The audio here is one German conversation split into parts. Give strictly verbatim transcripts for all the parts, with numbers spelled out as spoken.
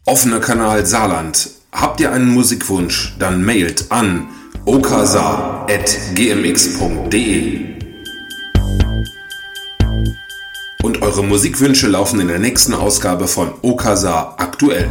Offener Kanal Saarland. Habt ihr einen Musikwunsch? Dann mailt an okasa at g m x punkt d e. Und eure Musikwünsche laufen in der nächsten Ausgabe von Okasa aktuell.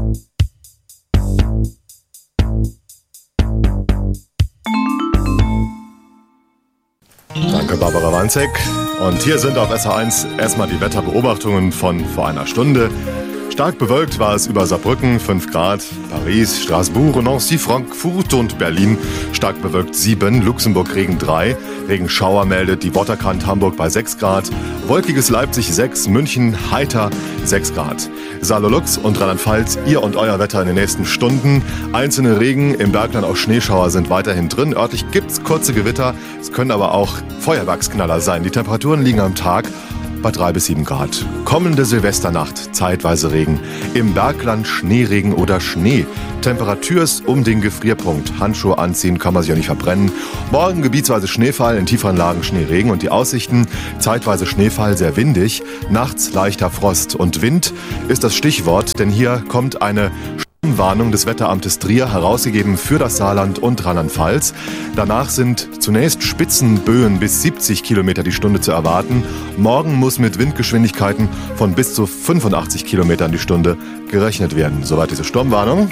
Danke, Barbara Wanzek. Und hier sind auf S H eins erstmal die Wetterbeobachtungen von vor einer Stunde. Stark bewölkt war es über Saarbrücken, fünf Grad, Paris, Straßburg, Nancy, Frankfurt und Berlin. Stark bewölkt sieben, Luxemburg Regen drei, Regenschauer meldet die Waterkant Hamburg bei sechs Grad, wolkiges Leipzig sechs, München heiter sechs Grad. Saarlux und Rheinland-Pfalz, ihr und euer Wetter in den nächsten Stunden. Einzelne Regen, im Bergland auch Schneeschauer sind weiterhin drin. Örtlich gibt's kurze Gewitter, es können aber auch Feuerwerksknaller sein. Die Temperaturen liegen am Tag bei drei bis sieben Grad. Kommende Silvesternacht, zeitweise Regen. Im Bergland Schneeregen oder Schnee. Temperatur ist um den Gefrierpunkt. Handschuhe anziehen, kann man sich ja nicht verbrennen. Morgen gebietsweise Schneefall, in tieferen Lagen Schneeregen und die Aussichten zeitweise Schneefall, sehr windig. Nachts leichter Frost und Wind ist das Stichwort, denn hier kommt eine Warnung des Wetteramtes Trier, herausgegeben für das Saarland und Rheinland-Pfalz. Danach sind zunächst Spitzenböen bis siebzig Kilometer die Stunde zu erwarten. Morgen muss mit Windgeschwindigkeiten von bis zu fünfundachtzig Kilometern die Stunde gerechnet werden. Soweit diese Sturmwarnung.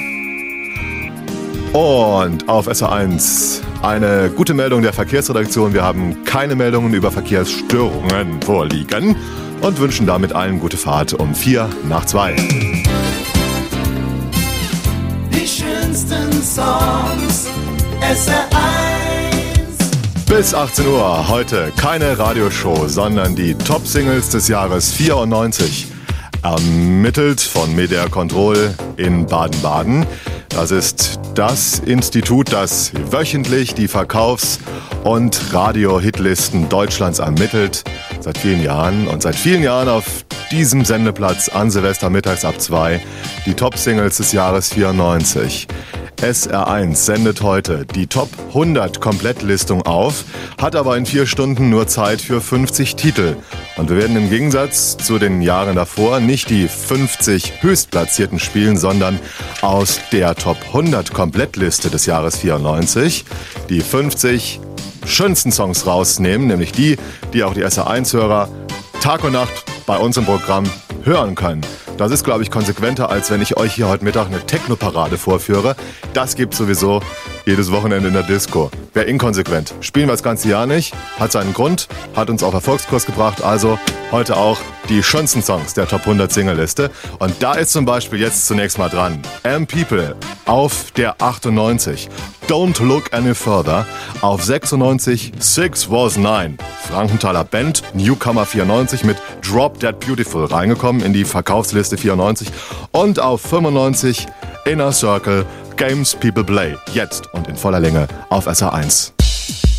Und auf S H eins eine gute Meldung der Verkehrsredaktion. Wir haben keine Meldungen über Verkehrsstörungen vorliegen und wünschen damit allen gute Fahrt um vier nach zwei. Songs, S R eins. Bis achtzehn Uhr heute keine Radioshow, sondern die Top-Singles des Jahres vierundneunzig. Ermittelt von Media Control in Baden-Baden. Das ist das Institut, das wöchentlich die Verkaufs- und Radio-Hitlisten Deutschlands ermittelt. Seit vielen Jahren und seit vielen Jahren auf diesem Sendeplatz an Silvester mittags ab zwei die Top-Singles des Jahres vierundneunzig. S R eins sendet heute die Top hundert Komplettlistung auf, hat aber in vier Stunden nur Zeit für fünfzig Titel. Und wir werden im Gegensatz zu den Jahren davor nicht die fünfzig Höchstplatzierten spielen, sondern aus der Top hundert Komplettliste des Jahres vierundneunzig die fünfzig schönsten Songs rausnehmen, nämlich die, die auch die S R eins-Hörer Tag und Nacht bei uns im Programm hören können. Das ist, glaube ich, konsequenter, als wenn ich euch hier heute Mittag eine Techno-Parade vorführe. Das gibt's sowieso jedes Wochenende in der Disco. Wäre inkonsequent. Spielen wir das ganze Jahr nicht. Hat seinen Grund, hat uns auf Erfolgskurs gebracht. Also heute auch die schönsten Songs der Top hundert Singleliste. Und da ist zum Beispiel jetzt zunächst mal dran Am People auf der achtundneunzig. Don't Look Any Further auf sechsundneunzig. Six Was Nine. Frankenthaler Band, Newcomer vierundneunzig mit Drop Dead Beautiful reingekommen in die Verkaufsliste vierundneunzig. Und auf fünfundneunzig Inner Circle, Games People Play. Jetzt und in voller Länge auf S R eins.